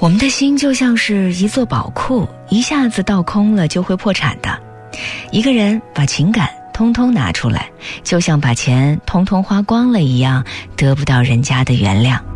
我们的心就像是一座宝库，一下子倒空了就会破产的。一个人把情感通通拿出来，就像把钱通通花光了一样，得不到人家的原谅。